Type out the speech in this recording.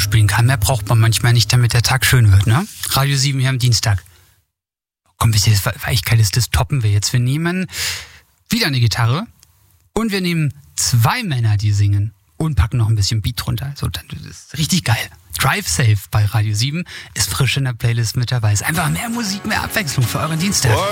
spielen kann. Mehr braucht man manchmal nicht, damit der Tag schön wird, ne? Radio 7 hier am Dienstag. Komm, wisst ihr, das war echt geiles, das toppen wir jetzt. Wir nehmen wieder eine Gitarre und wir nehmen 2 Männer, die singen und packen noch ein bisschen Beat drunter. So, das ist richtig geil. Drive Safe bei Radio 7 ist frisch in der Playlist mit dabei. Ist einfach mehr Musik, mehr Abwechslung für euren Dienstag.